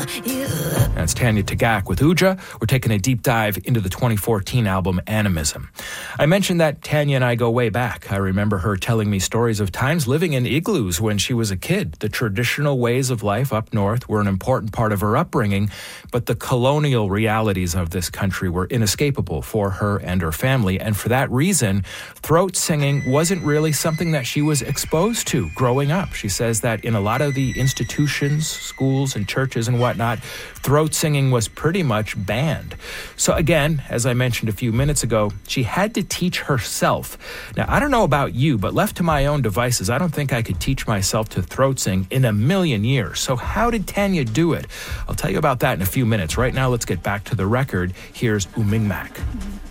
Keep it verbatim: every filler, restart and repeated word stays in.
That's Tanya Tagaq with Uja. We're taking a deep dive into the twenty fourteen album Animism. I mentioned that Tanya and I go way back. I remember her telling me stories of times living in igloos when she was a kid. The traditional ways of life up north were an important part of her upbringing, but the colonial realities of this country were inescapable for her and her family. And for that reason, throat singing wasn't really something that she was exposed to growing up. She says that in a lot of the institutions, schools and churches and whatnot, throat singing was pretty much banned. So again, as I mentioned a few minutes ago, she had to teach herself. Now, I don't know about you, but left to my own devices, I don't think I could teach myself to throat sing in a million years. So how did Tanya do it? I'll tell you about that in a few minutes. Right now, let's get back to the record. Here's U Ming Mak.